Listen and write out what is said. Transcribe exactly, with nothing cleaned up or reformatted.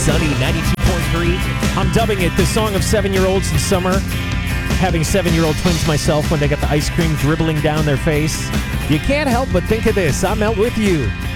Sunny ninety-two point three. I'm dubbing it the song of seven-year-olds in summer. Having seven-year-old twins myself when they got the ice cream dribbling down their face. You can't help but think of this. I'm out with you.